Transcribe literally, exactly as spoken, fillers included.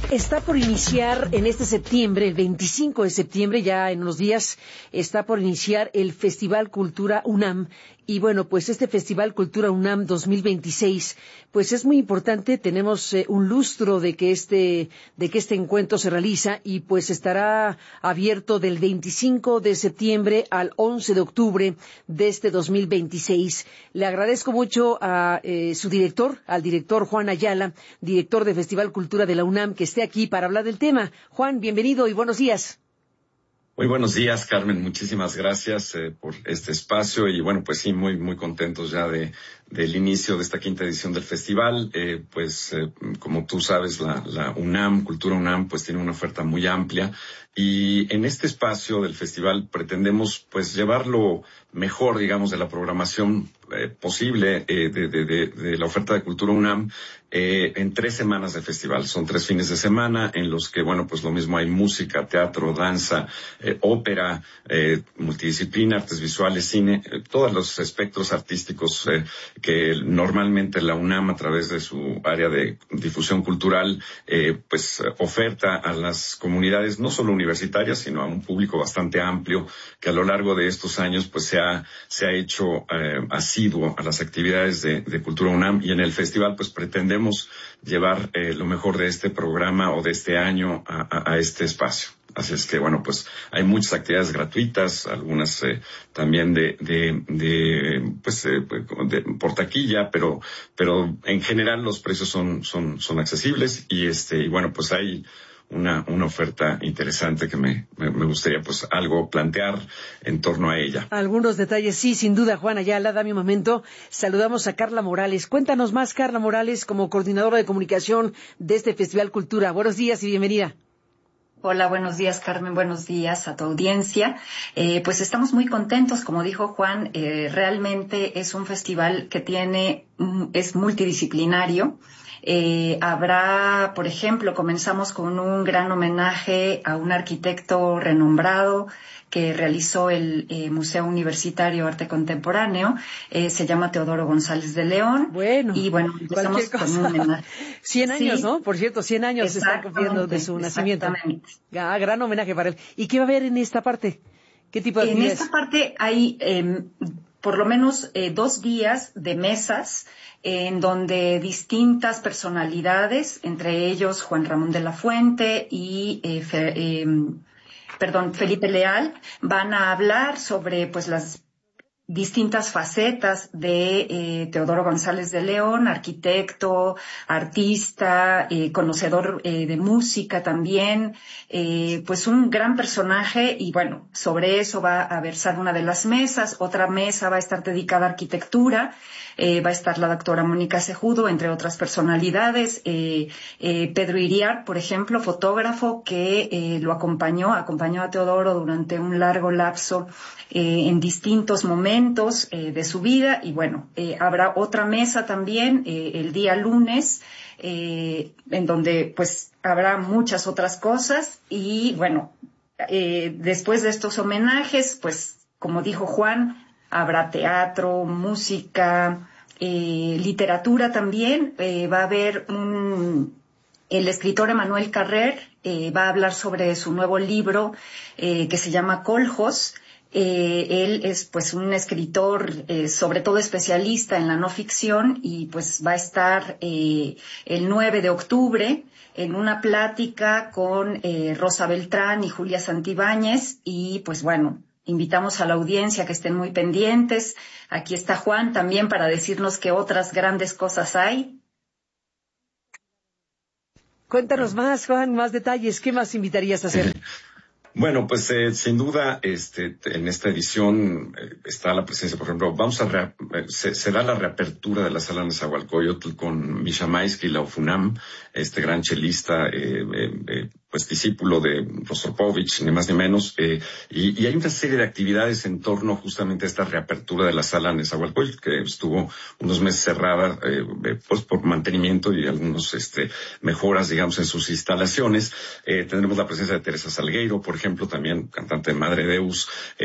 Está por iniciar en este septiembre, el veinticinco de septiembre, ya en unos días, está por iniciar el Festival Cultura UNAM. Y bueno, pues este Festival Cultura UNAM dos mil veintiséis, pues es muy importante. Tenemos eh, un lustro de que este, de que este encuentro se realiza y pues estará abierto del veinticinco de septiembre al once de octubre de este dos mil veintiséis. Le agradezco mucho a eh, su director, al director Juan Ayala, director de Festival Cultura de la UNAM, que esté aquí para hablar del tema. Juan, bienvenido y buenos días. Muy buenos días, Carmen. Muchísimas gracias eh, por este espacio y bueno, pues sí, muy muy contentos ya de del inicio de esta quinta edición del festival. Eh, pues eh, como tú sabes, la, la UNAM, Cultura UNAM, pues tiene una oferta muy amplia y en este espacio del festival pretendemos pues llevar lo mejor, digamos, de la programación eh, posible eh, de, de, de, de la oferta de Cultura UNAM eh, en tres semanas de festival. Son tres fines de semana en los que, bueno, pues lo mismo hay música, teatro, danza, eh, ópera, eh, multidisciplina, artes visuales, cine, eh, todos los espectros artísticos eh, que normalmente la UNAM a través de su área de difusión cultural eh, pues oferta a las comunidades no solo universitarias sino a un público bastante amplio que a lo largo de estos años pues se ha se ha hecho eh, asiduo a las actividades de, de Cultura UNAM y en el festival pues pretendemos llevar eh, lo mejor de este programa o de este año a, a, a este espacio. Así es que, bueno, pues hay muchas actividades gratuitas, algunas eh, también de, de, de, pues, eh, de, por taquilla, pero, pero en general los precios son, son, son accesibles y este, y bueno, pues hay una, una oferta interesante que me, me, me gustaría, pues, algo plantear en torno a ella. Algunos detalles, sí, sin duda, Juan Ayala, dame un momento. Saludamos a Carla Morales. Cuéntanos más, Carla Morales, como coordinadora de comunicación de este Festival Cultura. Buenos días y bienvenida. Hola, buenos días, Carmen. Buenos días a tu audiencia. Eh, pues estamos muy contentos, como dijo Juan, eh, realmente es un festival que tiene, es multidisciplinario. Eh, habrá, por ejemplo, comenzamos con un gran homenaje a un arquitecto renombrado que realizó el eh, Museo Universitario Arte Contemporáneo, eh, se llama Teodoro González de León. Bueno, y bueno, empezamos con un homenaje. cien años, sí, ¿no? Por cierto, cien años se están cumpliendo de su nacimiento. Ah, gran homenaje para él. ¿Y qué va a haber en esta parte? ¿Qué tipo de actividades? En esta parte hay eh, por lo menos eh, dos días de mesas en donde distintas personalidades, entre ellos Juan Ramón de la Fuente y eh, Fe, eh, perdón, Felipe Leal, van a hablar sobre pues las distintas facetas de eh, Teodoro González de León, arquitecto, artista, eh, conocedor eh, de música también, eh, pues un gran personaje y bueno, sobre eso va a versar una de las mesas. Otra mesa va a estar dedicada a arquitectura. Eh, va a estar la doctora Mónica Cejudo, entre otras personalidades, eh, eh, Pedro Iriar, por ejemplo, fotógrafo que eh, lo acompañó, acompañó a Teodoro durante un largo lapso eh, en distintos momentos eh, de su vida y bueno, eh, habrá otra mesa también eh, el día lunes eh, en donde pues habrá muchas otras cosas y bueno, eh, después de estos homenajes, pues como dijo Juan, habrá teatro, música, eh, literatura también. Eh, va a haber un, el escritor Emanuel Carrer eh, va a hablar sobre su nuevo libro eh, que se llama Coljos. Eh, él es pues un escritor eh, sobre todo especialista en la no ficción y pues va a estar eh, el nueve de octubre en una plática con eh, Rosa Beltrán y Julia Santibáñez y pues bueno, invitamos a la audiencia que estén muy pendientes. Aquí está Juan también para decirnos qué otras grandes cosas hay. Cuéntanos más, Juan, más detalles. ¿Qué más invitarías a hacer? Bueno, pues eh, sin duda, este, en esta edición eh, está la presencia, por ejemplo, vamos a rea, eh, se, se da la reapertura de la sala Nezahualcóyotl con Misha Maisky, la UFUNAM, este gran chelista, eh, eh, eh, pues discípulo de Rostropovich, ni más ni menos, eh, y, y hay una serie de actividades en torno justamente a esta reapertura de la sala Nezahualcóyotl, que estuvo unos meses cerrada, eh, eh, pues por mantenimiento y algunos, este, mejoras, digamos, en sus instalaciones. Eh, tendremos la presencia de Teresa Salgueiro, por ejemplo, también cantante de Madre Deus,